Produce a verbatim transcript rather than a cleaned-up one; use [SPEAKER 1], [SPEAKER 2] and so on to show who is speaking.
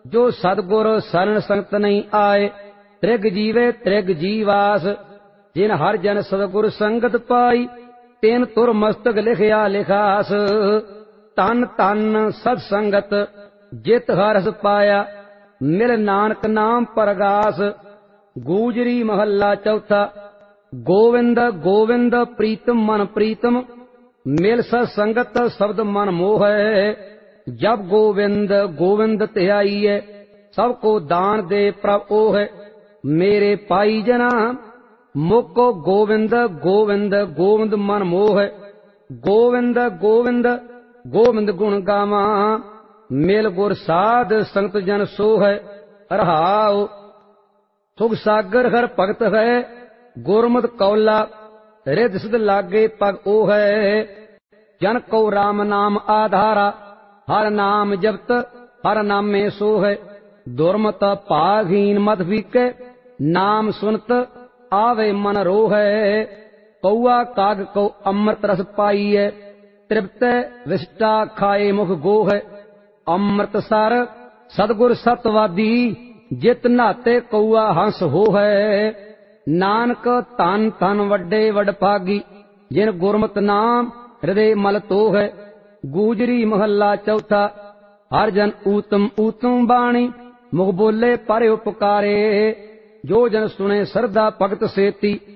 [SPEAKER 1] जो सतगुर शरण संगत नहीं आए, त्रिग जीवे त्रिग जीवास। जिन हर जन सतगुर संगत पाई, तेन तुर मस्तक लिखिया लिखास। तन तन सत संगत जित हरस पाया, मिल नानक नाम परगास। गूजरी महला चौथा। गोविंद गोविंद प्रीतम मन प्रीतम, मिल सत संगत शब्द मन मोह। जब गोविंद गोविंद ध्याइए, सबको दान दे प्रभ ओह। मेरे पाई जना मुको गोविंद गोविंद गोविंद मन मोह। गोविंद गोविंद गोविंद गुण गावा, मिल गुर साध संगत जन सोह। रहाओ सुख सागर हर भगत है, गुरमत कौला रिद सिद लागे पग ओ है। जन को राम नाम आधारा, हर नाम जपत हर नामे सो है। दुर्मत भागहीन मत बीके, नाम सुनत आवे मन रोह। कौआ काग को अमृत रस पाइए, तृप्त विष्टा खाए मुख गोह। अमृत सर सतगुर सतवादी, जित नाते कौआ हंस हो है। नानक धन धन वड्डे वडभागी, जिन गुरमत नाम हृदय मल तो है। गूजरी महला चौथा। हर जन ऊतम ऊतम बाणी, मुख बोले पर उपकारे। जो जन सुने श्रद्धा भगत सेती,